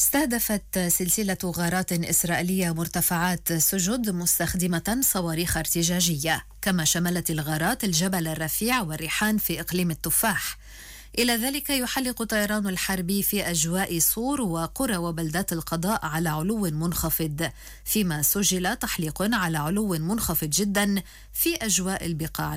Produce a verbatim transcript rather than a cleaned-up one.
استهدفت سلسلة غارات إسرائيلية مرتفعات سجد مستخدمة صواريخ ارتجاجية، كما شملت الغارات الجبل الرفيع والريحان في إقليم التفاح. إلى ذلك يحلق الطيران الحربي في أجواء صور وقرى وبلدات القضاء على علو منخفض، فيما سجل تحليق على علو منخفض جدا في أجواء البقاع